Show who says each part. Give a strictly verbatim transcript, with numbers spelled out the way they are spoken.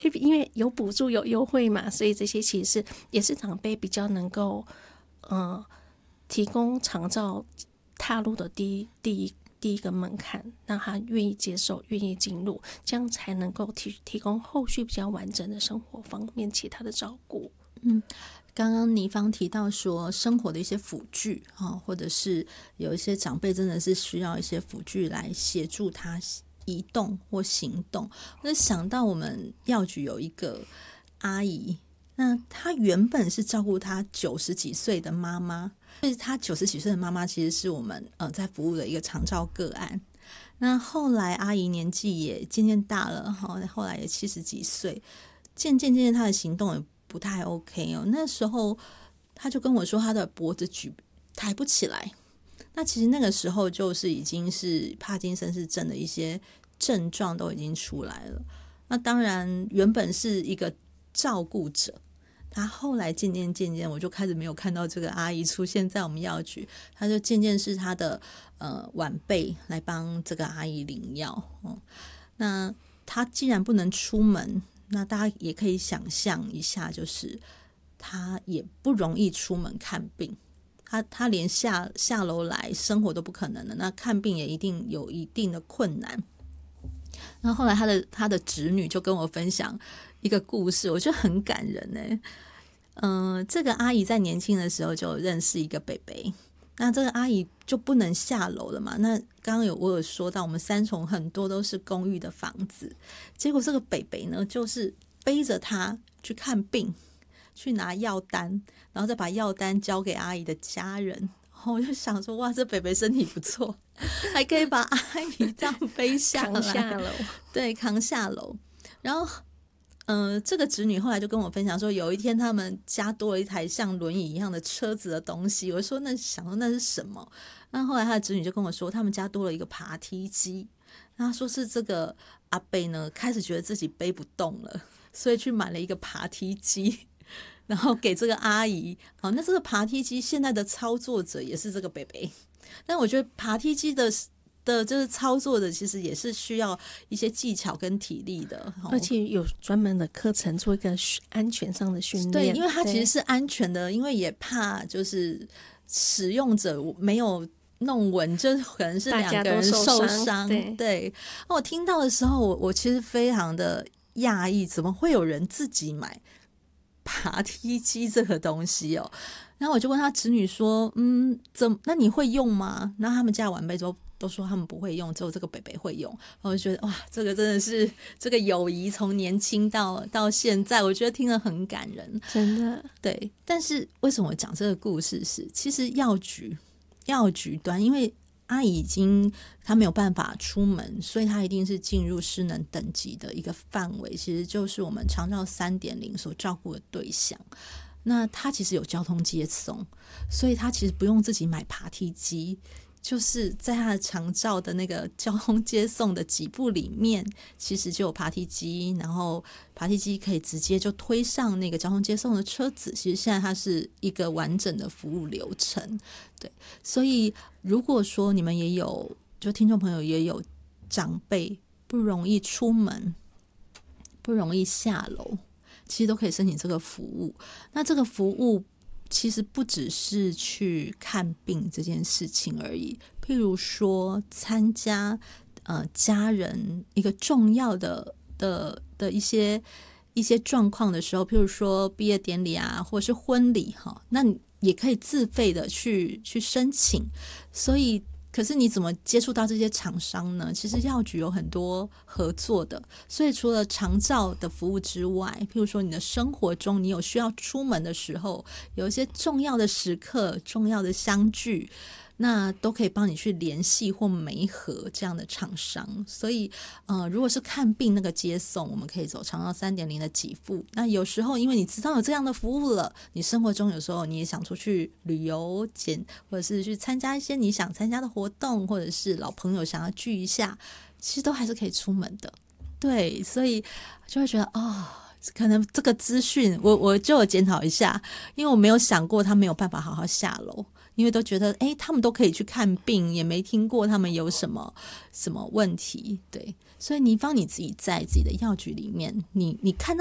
Speaker 1: 因为有补助有优惠嘛，所以这些其实是也是长辈比较能够呃提供长照踏入的第一第一第一个门槛，让他愿意接受愿意进入，这样才能够 提, 提供后续比较完整的生活方面其他的照顾。
Speaker 2: 嗯，刚刚倪芳提到说生活的一些辅具、哦、或者是有一些长辈真的是需要一些辅具来协助他移动或行动。我就想到我们药局有一个阿姨，那她原本是照顾她九十几岁的妈妈，所以她九十几岁的妈妈其实是我们呃在服务的一个长照个案。那后来阿姨年纪也渐渐大了，后来也七十几岁，渐渐渐渐她的行动也不太 OK 哦。那时候她就跟我说她的脖子举抬不起来，那其实那个时候就是已经是帕金森氏症的一些症状都已经出来了。那当然原本是一个照顾者，他后来渐渐渐渐我就开始没有看到这个阿姨出现在我们药局，他就渐渐是他的呃晚辈来帮这个阿姨领药、哦、那他既然不能出门，那大家也可以想象一下，就是他也不容易出门看病，他他连下下楼来生活都不可能的，那看病也一定有一定的困难。那后来他的他的侄女就跟我分享一个故事，我觉得很感人欸。嗯、呃，这个阿姨在年轻的时候就认识一个北北，那这个阿姨就不能下楼了嘛。那刚刚有我有说到，我们三重很多都是公寓的房子，结果这个北北呢，就是背着她去看病，去拿药单，然后再把药单交给阿姨的家人。我就想说，哇，这北北身体不错，还可以把阿姨这样背下来，
Speaker 1: 扛下楼，
Speaker 2: 对，扛下楼。然后，嗯、呃，这个侄女后来就跟我分享说，有一天他们家多了一台像轮椅一样的车子的东西。我说那想说那是什么？那后来他的侄女就跟我说，他们家多了一个爬梯机。他说是这个阿伯呢，开始觉得自己背不动了，所以去买了一个爬梯机。然后给这个阿姨，好，那这个爬梯机现在的操作者也是这个北北，但我觉得爬梯机的的就是操作的，其实也是需要一些技巧跟体力的，
Speaker 1: 而且有专门的课程做一个安全上的训练。
Speaker 2: 对，因为它其实是安全的，因为也怕就是使用者没有弄稳，就可能是两个人受伤。
Speaker 1: 对，
Speaker 2: 对，我听到的时候，我我其实非常的讶异，怎么会有人自己买爬梯机这个东西哦？然后我就问他侄女说：“嗯，怎那你会用吗？”然后他们家晚辈都都说他们不会用，只有这个北北会用。我就觉得哇，这个真的是这个友谊从年轻到到现在，我觉得听了很感人，
Speaker 1: 真的。
Speaker 2: 对，但是为什么我讲这个故事是，其实药局药局端，因为阿姨已经她没有办法出门，所以她一定是进入失能等级的一个范围，其实就是我们长照 三点零 所照顾的对象。那她其实有交通接送，所以她其实不用自己买爬梯机，就是在她的长照的那个交通接送的几步里面，其实就有爬梯机，然后爬梯机可以直接就推上那个交通接送的车子，其实现在它是一个完整的服务流程。对，所以如果说你们也有，就听众朋友也有长辈不容易出门，不容易下楼，其实都可以申请这个服务。那这个服务其实不只是去看病这件事情而已，譬如说参加呃家人一个重要的的的一些一些状况的时候，譬如说毕业典礼啊，或者是婚礼哈，那你也可以自费的去去申请。所以可是你怎么接触到这些厂商呢？其实药局有很多合作的，所以除了长照的服务之外，譬如说你的生活中你有需要出门的时候，有一些重要的时刻，重要的相聚，那都可以帮你去联系或媒合这样的厂商。所以呃，如果是看病那个接送，我们可以走长照 三点零 的给付。那有时候因为你知道有这样的服务了，你生活中有时候你也想出去旅游捡，或者是去参加一些你想参加的活动，或者是老朋友想要聚一下，其实都还是可以出门的。对，所以就会觉得哦， 可能这个资讯我我就有检讨一下，因为我没有想过他没有办法好好下楼，因为都觉得哎，他们都可以去看病，也没听过他们有什么什么问题。对，所以倪芳你自己在自己的药局里面，你你看到